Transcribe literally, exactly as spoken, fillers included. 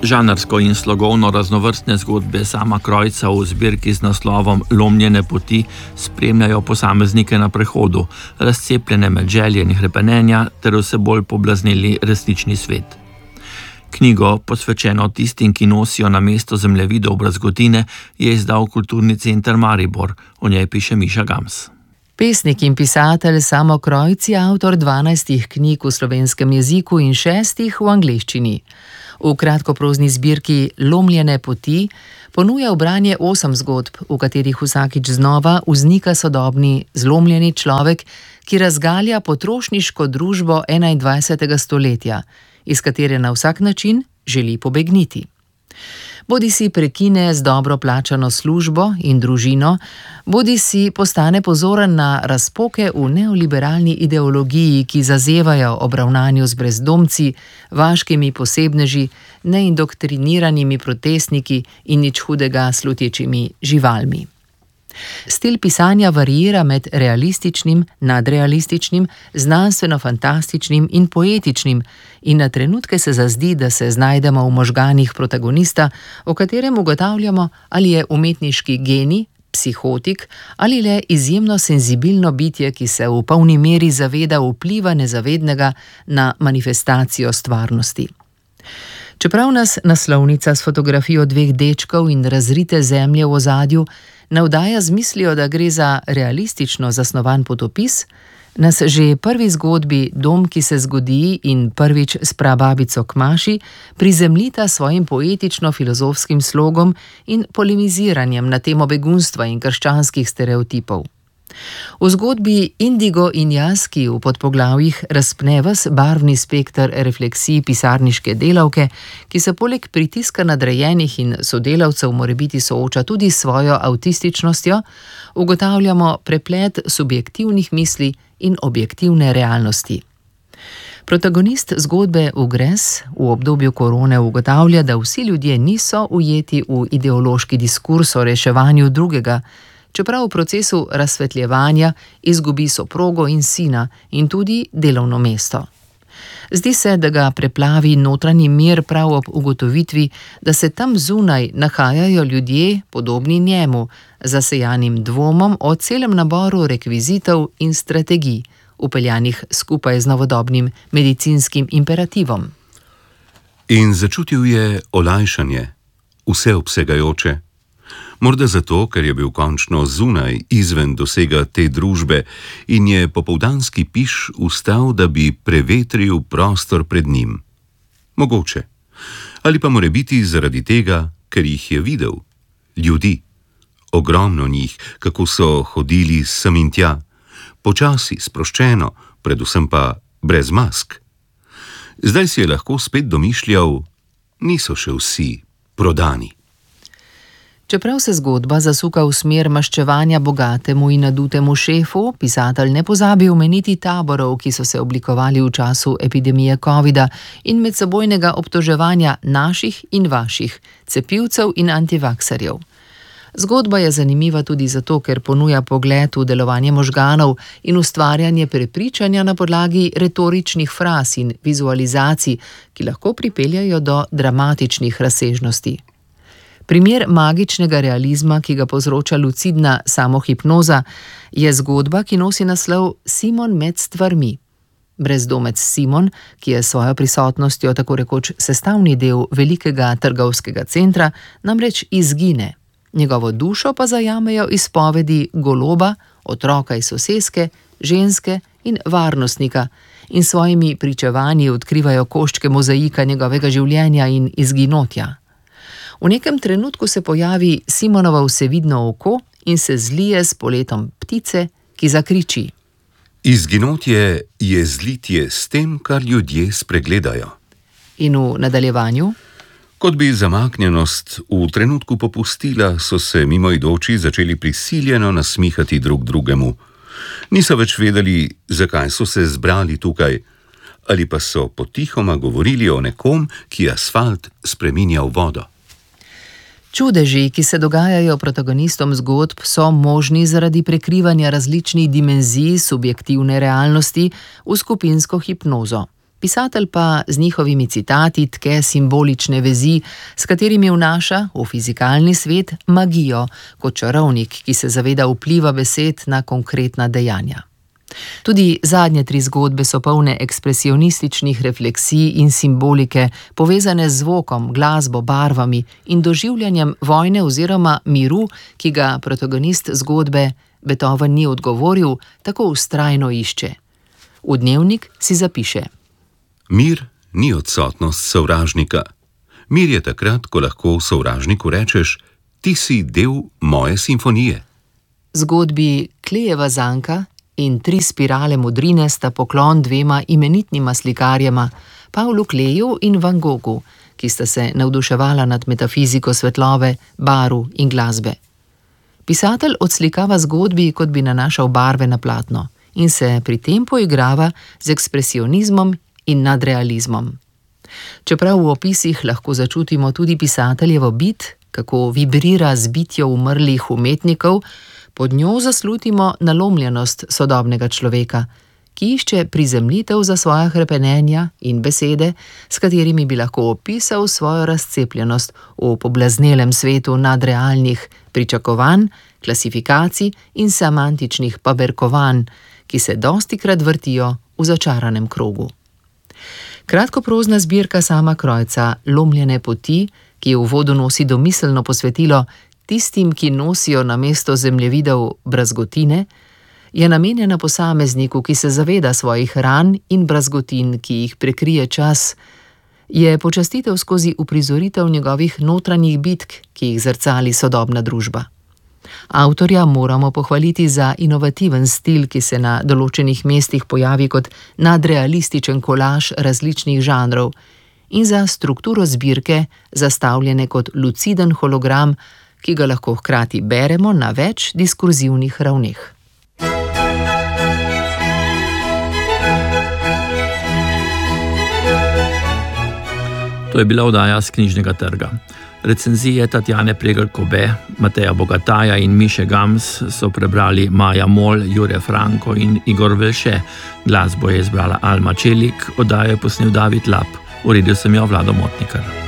Žanrsko in slogovno raznovrstne zgodbe Sama Krojca v zbirki z naslovom Lomljene poti spremljajo posameznike na prehodu, razcepljene med želje in hrepenenja ter vse bolj poblazneli resnični svet. Knjigo, posvečeno tistim, ki nosijo na mesto zemljevidov brazgotine, je izdal Kulturni center Maribor, o njej piše Miša Gams. Pesnik in pisatelj Samo Krojc je avtor dvanajstih knjig v slovenskem jeziku in šestih v angleščini. V kratkoprozni zbirki Lomljene poti ponuja v branje osem zgodb, v katerih vsakič znova vznika sodobni, zlomljeni človek, ki razgalja potrošniško družbo enaindvajsetega stoletja, iz katere na vsak način želi pobegniti. Bodisi prekine z dobro plačano službo in družino, bodisi postane pozoren na razpoke v neoliberalni ideologiji, ki zazevajo ob ravnanju z brezdomci, vaškimi posebneži, neindoktriniranimi protestniki in nič hudega slutečimi živalmi. Stil pisanja variira med realističnim, nadrealističnim, znanstveno-fantastičnim in poetičnim in na trenutke se zazdi, da se znajdemo v možganih protagonista, o katerem ugotavljamo, ali je umetniški genij, psihotik ali le izjemno senzibilno bitje, ki se v polni meri zaveda vpliva nezavednega na manifestacijo stvarnosti. Čeprav nas naslovnica s fotografijo dveh dečkov in razrite zemlje v ozadju navdaja z mislijo, da gre za realistično zasnovan potopis, nas že prvi zgodbi Dom, ki se zgodi in prvič s prababico k maši prizemljita svojim poetično-filozofskim slogom in polemiziranjem na temo begunstva in krščanskih stereotipov. V zgodbi Indigo in jaz, ki v podpoglavjih razpne ves barvni spekter refleksij pisarniške delavke, ki se poleg pritiska nadrejenih in sodelavcev morebiti sooča tudi s svojo avtističnostjo, ugotavljamo preplet subjektivnih misli in objektivne realnosti. Protagonist zgodbe Ugres v obdobju korone ugotavlja, da vsi ljudje niso ujeti v ideološki diskurs o reševanju drugega, čeprav v procesu razsvetljevanja izgubi soprogo in sina in tudi delovno mesto. Zdi se, da ga preplavi notranji mir prav ob ugotovitvi, da se tam zunaj nahajajo ljudje podobni njemu, zasejanim dvomom o celem naboru rekvizitov in strategij, upeljanih skupaj z novodobnim medicinskim imperativom. In začutil je olajšanje, vseobsegajoče. Morda zato, ker je bil končno zunaj, izven dosega te družbe in je popoldanski piš vstal, da bi prevetril prostor pred njim. Mogoče. Ali pa morebiti zaradi tega, ker jih je videl. Ljudi. Ogromno njih, kako so hodili sem in tja. Počasi, sproščeno, predvsem pa brez mask. Zdaj si je lahko spet domišljal, niso še vsi prodani. Čeprav se zgodba zasuka v smer maščevanja bogatemu in nadutemu šefu, pisatelj ne pozabi omeniti taborov, ki so se oblikovali v času epidemije covida in medsebojnega obtoževanja naših in vaših, cepivcev in antivakserjev. Zgodba je zanimiva tudi zato, ker ponuja pogled v delovanje možganov in ustvarjanje prepričanja na podlagi retoričnih fraz in vizualizacij, ki lahko pripeljajo do dramatičnih razsežnosti. Primer magičnega realizma, ki ga povzroča lucidna samohipnoza, je zgodba, ki nosi naslov Simon med stvarmi. Brezdomec Simon, ki je s svojo prisotnostjo tako rekoč sestavni del velikega trgovskega centra, namreč izgine. Njegovo dušo pa zajamejo izpovedi goloba, otroka iz soseske, ženske in varnostnika in svojimi pričevanji odkrivajo koščke mozaika njegovega življenja in izginotja. V nekem trenutku se pojavi Simonovo vsevidno oko in se zlije s poletom ptice, ki zakriči. Izginotje je zlitje s tem, kar ljudje spregledajo. In v nadaljevanju? Kot bi zamaknjenost v trenutku popustila, so se mimoidoči začeli prisiljeno nasmihati drug drugemu. Niso več vedeli, zakaj so se zbrali tukaj, ali pa so potihoma govorili o nekom, ki asfalt spreminja v vodo. Čudeži, ki se dogajajo protagonistom zgodb, so možni zaradi prekrivanja različnih dimenzij subjektivne realnosti v skupinsko hipnozo. Pisatelj pa z njihovimi citati tke simbolične vezi, s katerimi vnaša v fizikalni svet magijo, kot čarovnik, ki se zaveda vpliva besed na konkretna dejanja. Tudi zadnje tri zgodbe so polne ekspresionističnih refleksij in simbolike, povezane z zvokom, glasbo, barvami in doživljanjem vojne oziroma miru, ki ga protagonist zgodbe Beethoven ni odgovoril, tako vztrajno išče. V dnevnik si zapiše: Mir ni odsotnost sovražnika. Mir je takrat, ko lahko sovražniku rečeš: ti si del moje simfonije. Zgodbi Klejeva zanka in Tri spirale modrine sta poklon dvema imenitnima slikarjema, Pavlu Kleju in Van Goghu, ki sta se navduševala nad metafiziko svetlobe, barv in glasbe. Pisatelj odslikava zgodbi, kot bi nanašal barve na platno, in se pri tem poigrava z ekspresionizmom in nadrealizmom. Čeprav v opisih lahko začutimo tudi pisateljevo bit, kako vibrira z bitjo umrlih umetnikov, pod njo zaslutimo nalomljenost sodobnega človeka, ki išče prizemljitev za svoja hrepenenja in besede, s katerimi bi lahko opisal svojo razcepljenost v poblaznelem svetu nadrealnih pričakovanj, klasifikacij in semantičnih paberkovanj, ki se dostikrat vrtijo v začaranem krogu. Kratkoprozna zbirka Sama Krojca Lomljene poti, ki v uvodu nosi domiselno posvetilo tistim, ki nosijo namesto zemljevidov brazgotine, je namenjena posamezniku, ki se zaveda svojih ran in brazgotin, ki jih prekrije čas, je počastitev skozi uprizoritev njegovih notranjih bitk, ki jih zrcali sodobna družba. Avtorja moramo pohvaliti za inovativen stil, ki se na določenih mestih pojavi kot nadrealističen kolaž različnih žanrov, in za strukturo zbirke, zastavljene kot luciden hologram, ki ga lahko hkrati beremo na več diskurzivnih ravneh. To je bila oddaja s knjižnega trga. Recenzije Tatjane Pregl-Kobe, Mateja Bogataja in Miše Gams so prebrali Maja Mol, Jure Franko in Igor Velše. Glasbo je izbrala Alma Čelik, oddajo je posnel David Lap. Uredil sem jo Vlado Motnikar.